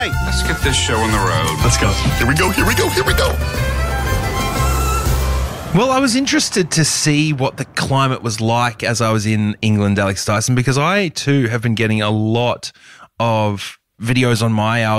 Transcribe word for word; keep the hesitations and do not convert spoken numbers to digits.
Let's get this show on the road. Let's go. Here we go, here we go, here we go. Well, I was interested to see what the climate was like as I was in England, Alex Dyson, because I too have been getting a lot of videos on my